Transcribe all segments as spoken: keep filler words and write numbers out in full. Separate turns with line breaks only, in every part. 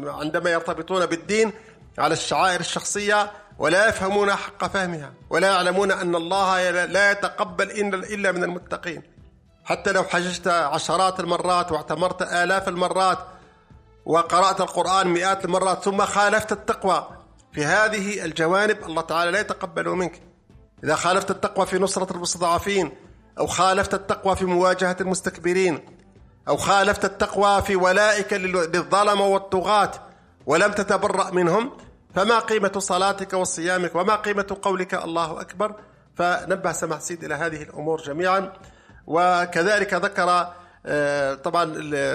عندما يرتبطون بالدين على الشعائر الشخصية ولا يفهمون حق فهمها، ولا يعلمون أن الله لا يتقبل إلا من المتقين. حتى لو حججت عشرات المرات واعتمرت آلاف المرات وقرأت القرآن مئات المرات ثم خالفت التقوى في هذه الجوانب، الله تعالى لا يتقبل منك. إذا خالفت التقوى في نصرة المستضعفين، أو خالفت التقوى في مواجهة المستكبرين، أو خالفت التقوى في ولائك للظلمة والطغاة ولم تتبرأ منهم، فما قيمة صلاتك وصيامك وما قيمة قولك الله أكبر؟ فنبه سماحة السيد إلى هذه الأمور جميعا. وكذلك ذكر طبعا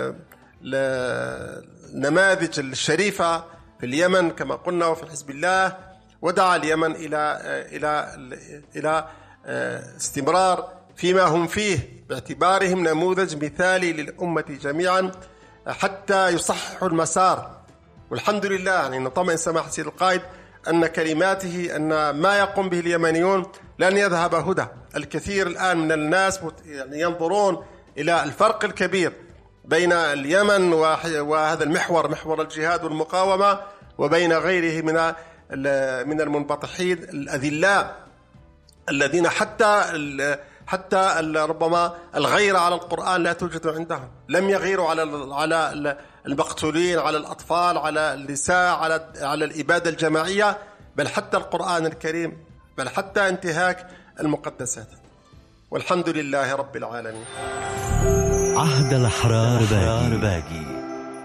النماذج الشريفة في اليمن كما قلنا وفي حزب الله، ودعا اليمن إلى إلى إلى استمرار فيما هم فيه باعتبارهم نموذج مثالي للأمة جميعا حتى يصححوا المسار. والحمد لله يعني نطمئن سماحة السيد القائد أن كلماته أن ما يقوم به اليمنيون لن يذهب هدى. الكثير الآن من الناس يعني ينظرون إلى الفرق الكبير بين اليمن وهذا المحور محور الجهاد والمقاومة وبين غيره من من المنبطحين الأذلاء الذين حتى حتى ربما الغيرة على القرآن لا توجد عندهم. لم يغيروا على على المقتولين، على الأطفال، على النساء، على على الإبادة الجماعية، بل حتى القرآن الكريم، بل حتى انتهاك المقدسات. والحمد لله رب العالمين.
عهد الأحرار باقي.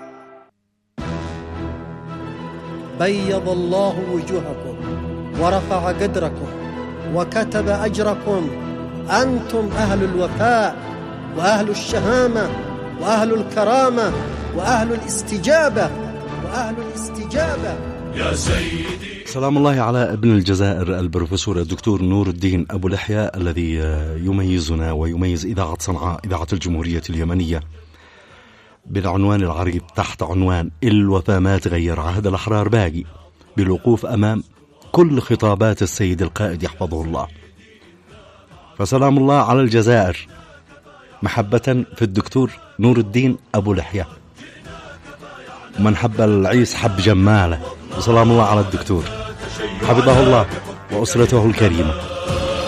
بيض الله وجوهكم ورفع قدركم وكتب أجركم، أنتم أهل الوفاء وأهل الشهامة وأهل الكرامة وأهل الاستجابة وأهل الاستجابة يا سيدي.
سلام الله على ابن الجزائر البروفيسور الدكتور نور الدين أبو لحية الذي يميزنا ويميز إذاعة صنعاء إذاعة الجمهورية اليمنية بالعنوان العريض تحت عنوان الوفاء ما تغير، عهد الأحرار باقي، بالوقوف أمام كل خطابات السيد القائد يحفظه الله. فسلام الله على الجزائر محبة في الدكتور نور الدين أبو لحية، من حب العيس حب جماله. وسلام الله على الدكتور حفظه الله وأسرته الكريمة.